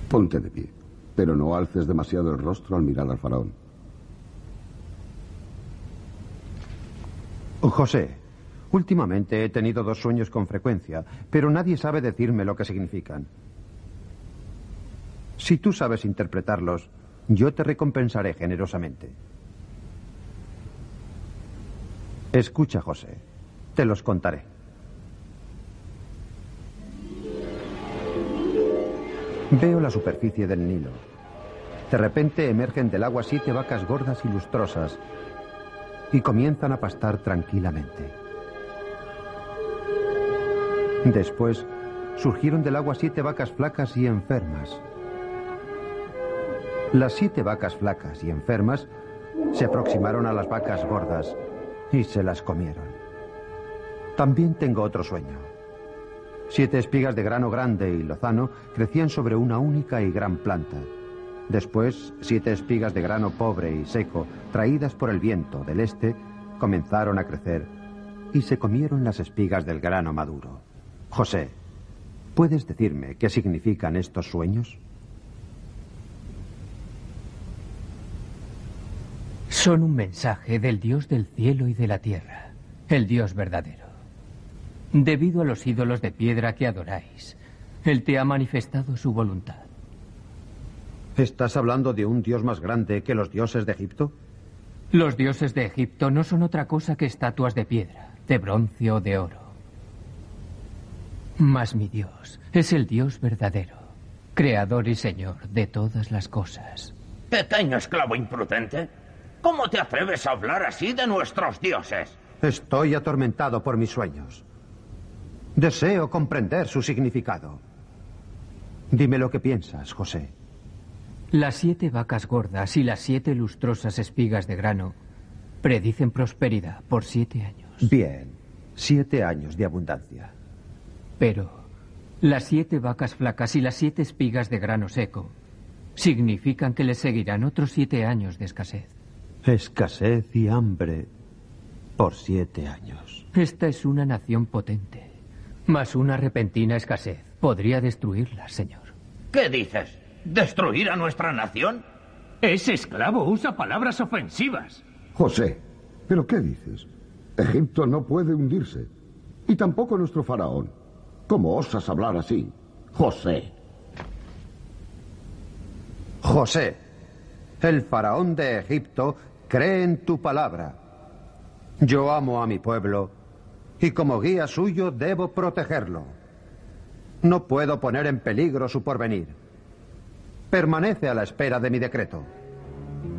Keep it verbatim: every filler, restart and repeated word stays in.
Ponte de pie, pero no alces demasiado el rostro al mirar al faraón. José, últimamente he tenido dos sueños con frecuencia, pero nadie sabe decirme lo que significan. Si tú sabes interpretarlos, yo te recompensaré generosamente. Escucha, José, te los contaré. Veo la superficie del Nilo. De repente emergen del agua siete vacas gordas y lustrosas y comienzan a pastar tranquilamente. Después surgieron del agua siete vacas flacas y enfermas. Las siete vacas flacas y enfermas se aproximaron a las vacas gordas y se las comieron. También tengo otro sueño. Siete espigas de grano grande y lozano crecían sobre una única y gran planta. Después, siete espigas de grano pobre y seco, traídas por el viento del este, comenzaron a crecer y se comieron las espigas del grano maduro. José, ¿puedes decirme qué significan estos sueños? Son un mensaje del Dios del cielo y de la tierra, el Dios verdadero. Debido a los ídolos de piedra que adoráis, Él te ha manifestado su voluntad. ¿Estás hablando de un Dios más grande que los dioses de Egipto? Los dioses de Egipto no son otra cosa que estatuas de piedra, de bronce o de oro. Mas mi Dios es el Dios verdadero, creador y Señor de todas las cosas. Pequeño esclavo imprudente, ¿cómo te atreves a hablar así de nuestros dioses? Estoy atormentado por mis sueños. Deseo comprender su significado. Dime lo que piensas, José. Las siete vacas gordas y las siete lustrosas espigas de grano predicen prosperidad por siete años. Bien, siete años de abundancia. Pero las siete vacas flacas y las siete espigas de grano seco significan que les seguirán otros siete años de escasez. Escasez y hambre por siete años. Esta es una nación potente, mas una repentina escasez podría destruirla, señor. ¿Qué dices? ¿Destruir a nuestra nación? Ese esclavo usa palabras ofensivas. José, ¿pero qué dices? Egipto no puede hundirse. Y tampoco nuestro faraón. ¿Cómo osas hablar así, José? José, el faraón de Egipto cree en tu palabra. Yo amo a mi pueblo y como guía suyo debo protegerlo. No puedo poner en peligro su porvenir. Permanece a la espera de mi decreto.